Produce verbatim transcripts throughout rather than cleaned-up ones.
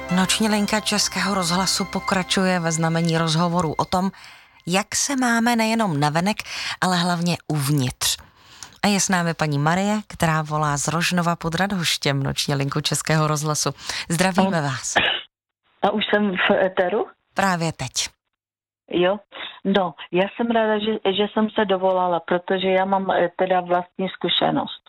Noční linka Českého rozhlasu pokračuje ve znamení rozhovorů o tom, jak se máme nejenom navenek, ale hlavně uvnitř. A je s námi paní Marie, která volá z Rožnova pod Radhoštěm, noční linku Českého rozhlasu. Zdravíme vás. A už jsem v éteru? Právě teď. Jo, no, já jsem ráda, že, že jsem se dovolala, protože já mám teda vlastní zkušenost.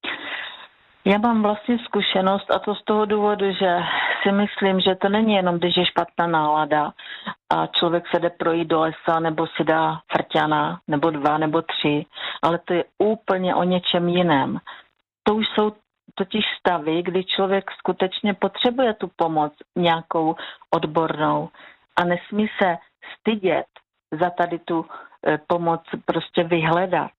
Já mám vlastní zkušenost a to z toho důvodu, že si myslím, že to není jenom, když je špatná nálada a člověk se jde projít do lesa nebo si dá frťana, nebo dva, nebo tři, ale to je úplně o něčem jiném. To už jsou totiž stavy, kdy člověk skutečně potřebuje tu pomoc nějakou odbornou a nesmí se stydět za tady tu e, pomoc prostě vyhledat.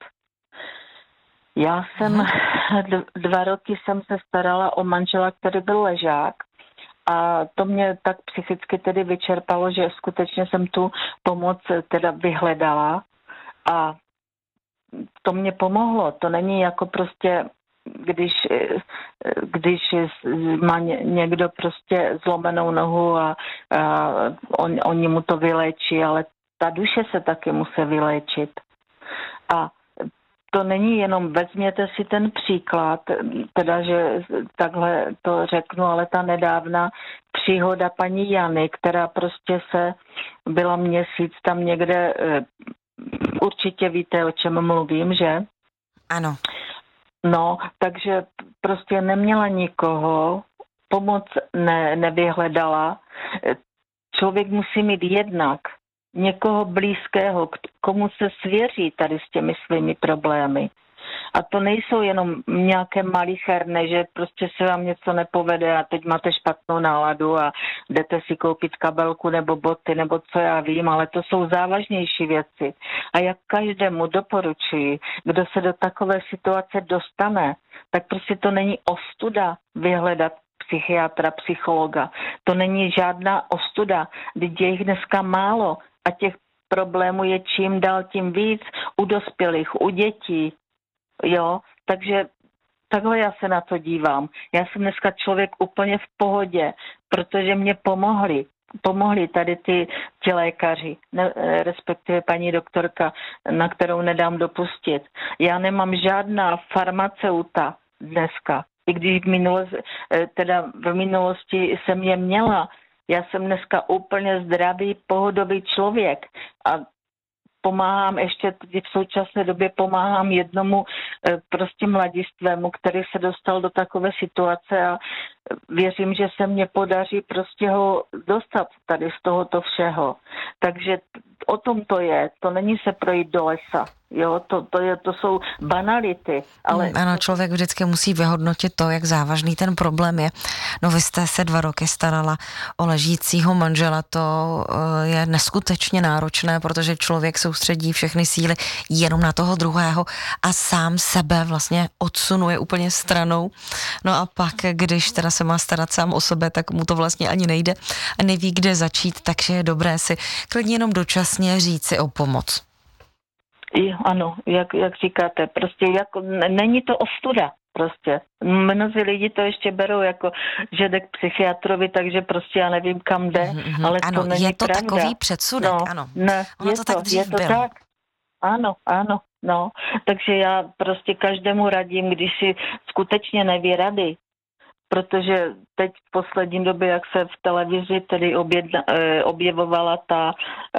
Já jsem dva roky jsem se starala o manžela, který byl ležák a to mě tak psychicky tedy vyčerpalo, že skutečně jsem tu pomoc teda vyhledala a to mě pomohlo. To není jako prostě, když, když má někdo prostě zlomenou nohu a, a on, oni mu to vyléčí, ale ta duše se taky musí vyléčit. A to není jenom, vezměte si ten příklad, teda, že takhle to řeknu, ale ta nedávna příhoda paní Jany, která prostě se byla měsíc tam někde, určitě víte, o čem mluvím, že? Ano. No, takže prostě neměla nikoho, pomoc ne, nevyhledala. Člověk musí mít jednak někoho blízkého, komu se svěří tady s těmi svými problémy. A to nejsou jenom nějaké malicherné, že prostě se vám něco nepovede a teď máte špatnou náladu a jdete si koupit kabelku nebo boty nebo co já vím, ale to jsou závažnější věci. A jak každému doporučuji, kdo se do takové situace dostane, tak prostě to není ostuda vyhledat psychiatra, psychologa. To není žádná ostuda, teď je jich dneska málo a těch problémů je čím dál tím víc u dospělých, u dětí. Jo, takže takhle já se na to dívám. Já jsem dneska člověk úplně v pohodě, protože mě pomohli. Pomohli tady ty, ty lékaři, ne, respektive paní doktorka, na kterou nedám dopustit. Já nemám žádná farmaceuta dneska. I když v minulosti, teda v minulosti jsem je měla. Já jsem dneska úplně zdravý, pohodový člověk a pomáhám ještě v současné době pomáhám jednomu prostě mladistvému, který se dostal do takové situace a věřím, že se mně podaří prostě ho dostat tady z tohoto všeho. Takže o tom to je. To není se projít do lesa. Jo, to, to, je, to jsou banality. Ale... Ano, člověk vždycky musí vyhodnotit to, jak závažný ten problém je. No vy jste se dva roky starala o ležícího manžela, to je neskutečně náročné, protože člověk soustředí všechny síly jenom na toho druhého a sám sebe vlastně odsunuje úplně stranou. No a pak, když teda se má starat sám o sebe, tak mu to vlastně ani nejde a neví, kde začít, takže je dobré si klidně jenom dočasně říci o pomoc. Ano, jak, jak říkáte, prostě jako, není to ostuda, prostě. Mnozí lidi to ještě berou jako, že jde k psychiatrovi, takže prostě já nevím, kam jde, mm-hmm, ale ano, to není je to pravda. Takový předsudek, no, ano. Ne, ono je to, to tak dřív je to bylo. tak. Ano, ano, no. Takže já prostě každému radím, když si skutečně neví rady, protože teď v poslední době, jak se v televizi tedy objedna, objevovala ta,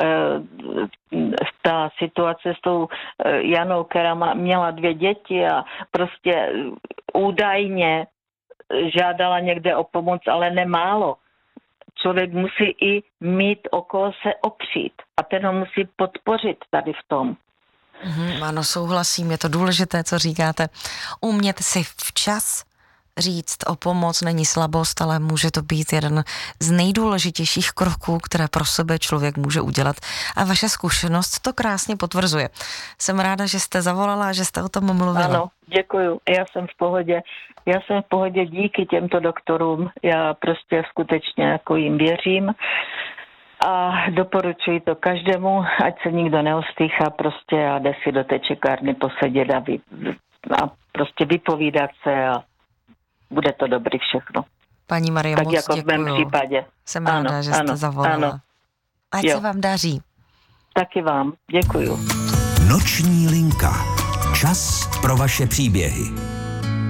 ta situace s tou Janou, která měla dvě děti a prostě údajně žádala někde o pomoc, ale nemálo. Člověk musí i mít okolo se opřít a ten ho musí podpořit tady v tom. Mm, ano, souhlasím, je to důležité, co říkáte. Umět si včas říct o pomoc není slabost, ale může to být jeden z nejdůležitějších kroků, které pro sebe člověk může udělat. A vaše zkušenost to krásně potvrzuje. Jsem ráda, že jste zavolala a že jste o tom mluvila. Ano, děkuju. Já jsem v pohodě. Já jsem v pohodě díky těmto doktorům. Já prostě skutečně jako jim věřím. A doporučuji to každému, ať se nikdo neostýchá prostě a jde si do té čekárny posedět a, vy, a prostě vypovídat se a bude to dobrý všechno. Paní Marie, tak moc jako děkuju. v mém případě. Jsem ráda, ano, že jste ano, zavolala. Ano. Ať Jo. se vám daří. Taky vám. Děkuju. Noční linka. Čas pro vaše příběhy.